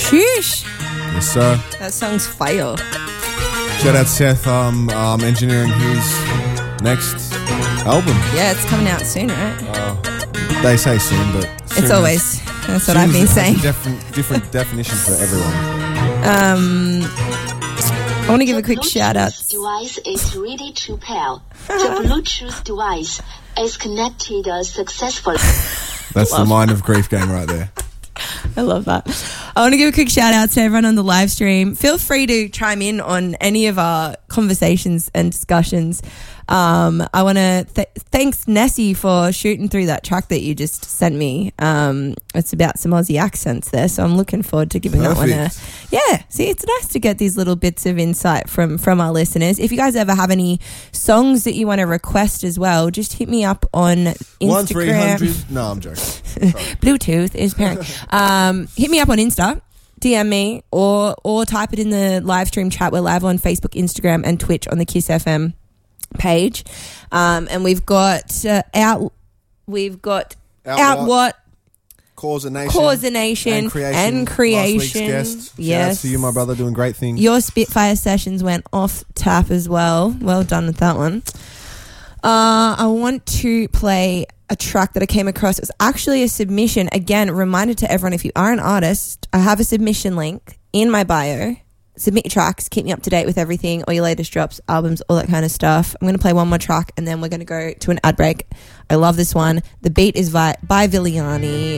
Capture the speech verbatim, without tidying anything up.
Sheesh. Yes, sir. That song's fire. Shout out Seth, um, um, engineering his next album. Yeah, it's coming out soon, right? Uh, they say soon, but soon it's always. That's what soon I've been has saying. a different, different definition for everyone. Um, I want to give a quick shout out. The device is ready to pair. The Bluetooth device is connected successfully. That's the Mind of Grief game right there. I love that. I want to give a quick shout out to everyone on the live stream. Feel free to chime in on any of our conversations and discussions. Um, I want to th- thanks Nessie for shooting through that track that you just sent me. Um, it's about some Aussie accents there, so I'm looking forward to giving Perfect. that one a yeah. See, it's nice to get these little bits of insight from from our listeners. If you guys ever have any songs that you want to request as well, just hit me up on Instagram. One three hundred. No, I'm joking. Bluetooth is pairing. um, hit me up on Insta. D M me or or type it in the live stream chat. We're live on Facebook, Instagram, and Twitch on the Kiss F M page. Um, and we've got uh, out. We've got Out out, what? what Cause a Nation. Cause a Nation And Creation. and creation. Last week's guest. Shout out Yes, to you, my brother, doing great things. Your Spitfire sessions went off tap as well. Well done with that one. Uh, I want to play a track that I came across. It was actually a submission. Again, reminder to everyone, if you are an artist, I have a submission link in my bio. Submit your tracks, keep me up to date with everything, all your latest drops, albums, all that kind of stuff. I'm going to play one more track and then we're going to go to an ad break. I love this one. The beat is by, by Viliani.